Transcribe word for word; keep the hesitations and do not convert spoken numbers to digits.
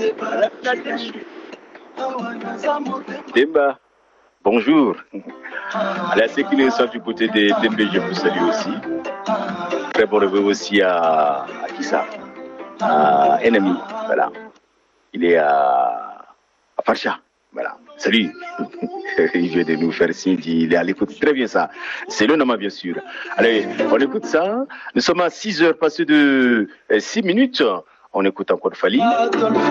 Demba, bonjour. La sécurité sont du côté de Demba, je vous salue aussi. Très bon réveil aussi à, à qui ça? À Ennemi, voilà. Il est à, à Farcha, voilà. Salut. Il vient de nous faire signe, il est à l'écoute. Très bien ça. C'est le nom, bien sûr. Allez, on écoute ça. Nous sommes à six heures passées de six minutes. On écoute encore Fali.